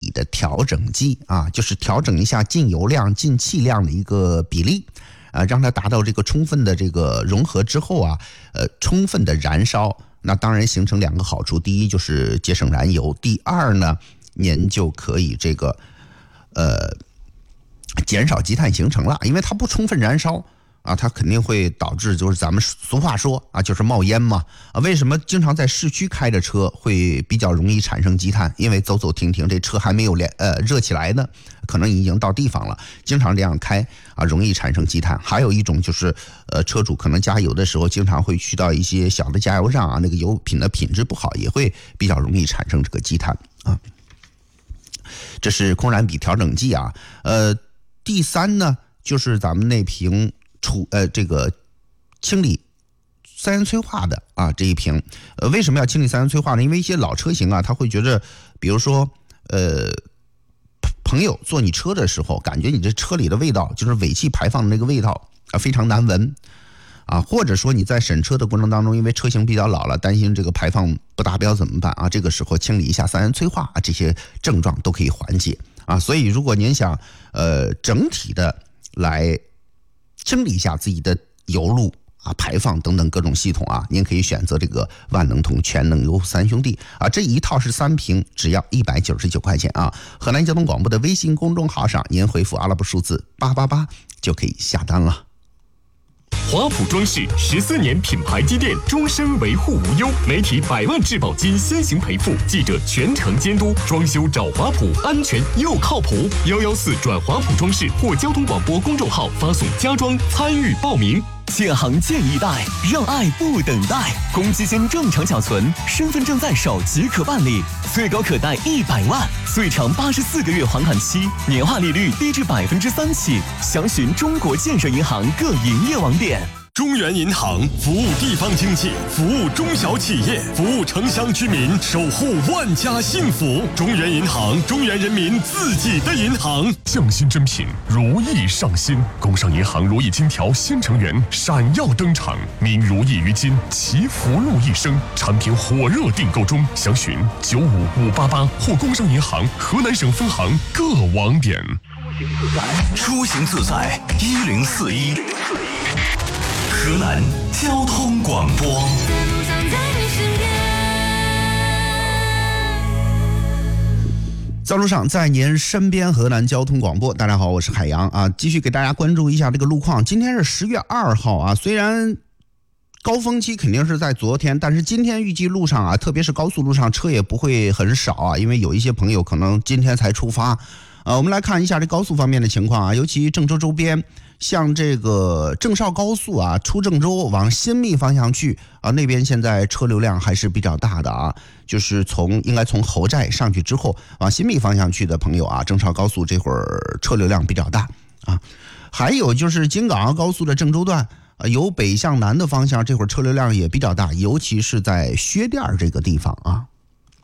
理的调整剂啊，就是调整一下进油量、进气量的一个比例。让它达到这个充分的这个融合之后啊，充分的燃烧，那当然形成2个好处，第一就是节省燃油，第二呢，您就可以这个减少积碳形成了，因为它不充分燃烧啊，它肯定会导致就是咱们俗话说啊，就是冒烟嘛啊。为什么经常在市区开着车会比较容易产生积碳？因为走走停停，这车还没有热起来呢，可能已经到地方了，经常这样开啊，容易产生积碳。还有一种就是车主可能加油的时候经常会去到一些小的加油站啊，那个油品的品质不好，也会比较容易产生这个积碳啊。这是空燃比调整剂啊。第三呢，就是咱们那瓶这个清理三元催化的啊，这一瓶，为什么要清理三元催化呢？因为一些老车型啊，他会觉着，比如说，朋友坐你车的时候，感觉你这车里的味道，就是尾气排放的那个味道啊，非常难闻啊，或者说你在审车的过程当中，因为车型比较老了，担心这个排放不达标怎么办啊？这个时候清理一下三元催化啊，这些症状都可以缓解啊。所以如果您想整体的来清理一下自己的油路啊、排放等等各种系统啊，您可以选择这个万能通全能油三兄弟啊，这一套是3瓶，只要199块钱啊。河南交通广播的微信公众号上，您回复阿拉伯数字888就可以下单了。 华普装饰14年品牌积淀，终身维护无忧，媒体100万质保金先行赔付，记者全程监督，装修找华普，安全又靠谱。114转华普装饰或交通广播公众号发送家装参与报名。 建行建一代，让爱不等待。公积金正常缴存，身份证在手即可办理，最高可贷100万，最长84个月还款期，年化利率低至3%起。详询中国建设银行各营业网点。 中原银行服务地方经济，服务中小企业，服务城乡居民，守护万家幸福。中原银行，中原人民自己的银行。 匠心珍品，如意上新。工商银行如意金条新成员闪耀登场，您如意于金，祈福禄一生。产品火热订购中，详询95588或工商银行河南省分行各网点。 出行自在1041。河南交通广播。 在路上，在您身边，河南交通广播。大家好，我是海洋啊，继续给大家关注一下这个路况。今天是10月2号啊，虽然高峰期肯定是在昨天，但是今天预计路上啊，特别是高速路上车也不会很少啊，因为有一些朋友可能今天才出发。我们来看一下这高速方面的情况啊，尤其郑州周边，像这个郑绍高速啊，出郑州往新密方向去啊，那边现在车流量还是比较大的啊，就是应该从侯寨上去之后往新密方向去的朋友啊，郑绍高速这会儿车流量比较大啊。还有就是京港澳高速的郑州段，由北向南的方向，这会儿车流量也比较大，尤其是在薛店这个地方啊。